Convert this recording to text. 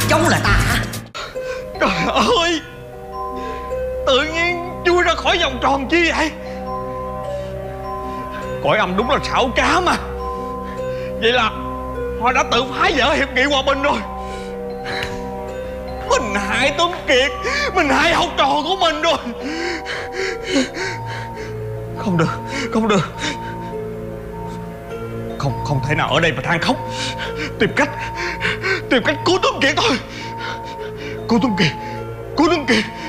chống lại ta hả? Trời ơi, tự nhiên chui ra khỏi vòng tròn chi vậy? Cõi âm đúng là xảo trá mà. Vậy là họ đã tự phá vỡ hiệp nghị hòa bình rồi. Mình hại Tuấn Kiệt, mình hại học trò của mình rồi. Không được, không được. Không thể nào ở đây mà than khóc. Tìm cách cứu Tuấn Kiệt thôi. Cứu Tuấn Kiệt, cứu Tuấn Kiệt.